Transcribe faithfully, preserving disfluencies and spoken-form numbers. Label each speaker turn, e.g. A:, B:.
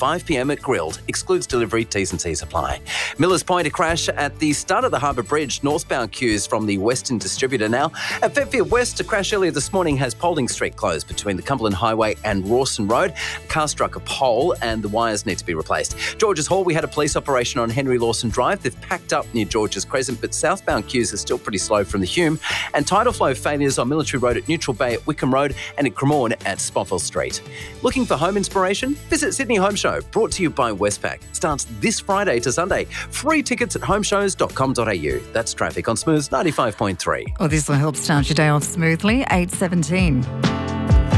A: five p m at Grilled. Excludes delivery, T's and C's apply. Millers Point, a crash at the start of the Harbour Bridge. Northbound queues from the Western Distributor now. At Fairfield West, a crash earlier this morning has Paulding Street closed between the Cumberland Highway and Rawson Road. A car struck a pole and the wires need to be replaced. Georges Hall, we had a police operation on Henry Lawson Drive. They've packed up near Georges Crescent, but southbound queues are still pretty slow from the Hume. And tidal flow failures on Military Road at Neutral Bay at Wickham Road and at Cremorne at Spoffel Street. Looking for home inspiration? Visit Sydney Home Show, brought to you by Westpac. Starts this Friday to Sunday. Free tickets at homeshows dot com dot a u. That's traffic on Smooths ninety-five point three.
B: Well, this will help start your day off smoothly. eight seventeen.